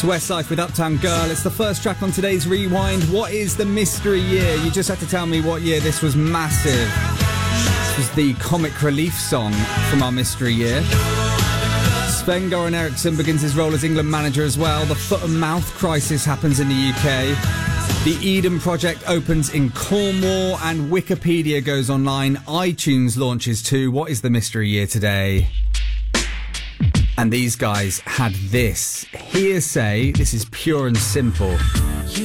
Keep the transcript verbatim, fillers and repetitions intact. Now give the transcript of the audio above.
It's Westlife with Uptown Girl. It's the first track on today's Rewind. What is the mystery year? You just have to tell me what year this was massive. This was the Comic Relief song from our mystery year. Sven-Goran Eriksson begins his role as England manager as well. The foot and mouth crisis happens in the U K. The Eden Project opens in Cornwall, and Wikipedia goes online. iTunes launches too. What is the mystery year today? And these guys had this. Hearsay. This is pure and simple.